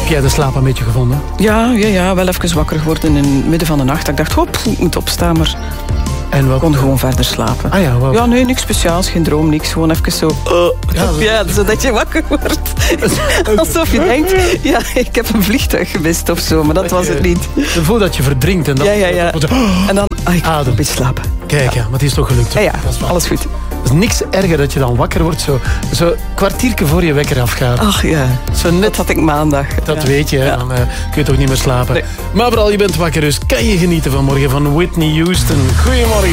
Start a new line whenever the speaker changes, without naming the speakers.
Heb jij de slaap een beetje gevonden?
Ja, wel even wakker geworden in het midden van de nacht. Ik dacht, hop, ik moet opstaan, maar ik kon gewoon verder slapen.
Ah ja,
ja, nee, niks speciaals, geen droom, niks. Gewoon even zo... zodat je wakker wordt. Alsof je denkt, ja, ik heb een vliegtuig gemist of zo, maar dat was het niet.
Je voelt dat je verdrinkt. En dan,
ja. En dan, ik kan een beetje slapen.
Kijk, ja, maar het is toch gelukt.
Ja, alles goed.
Het is niks erger dat je dan wakker wordt, zo kwartiertje voor je wekker afgaat.
Ach ja,
zo net,
dat had ik maandag.
Dat weet je, dan kun je toch niet meer slapen.
Nee.
Maar vooral, je bent wakker, dus kan je genieten van morgen van Whitney Houston. Goedemorgen.